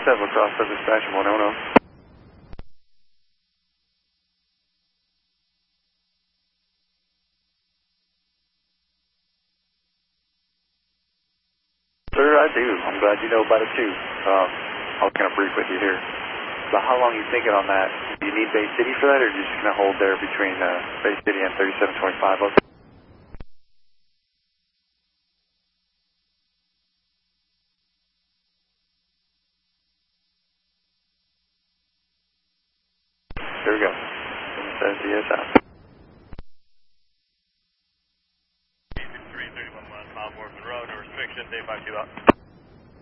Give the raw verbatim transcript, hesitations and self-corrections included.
seven across the dispatch one oh one. Sir, I do. I'm glad you know about it too. Um, I was kind of brief with you here. But how long are you thinking on that? Do you need Bay City for that, or are you just going to hold there between uh, Bay City and thirty-seven twenty-five? Here we go. Says D S out. three thirty-one West, Bob Orphan Road, no restrictions, eight five two out.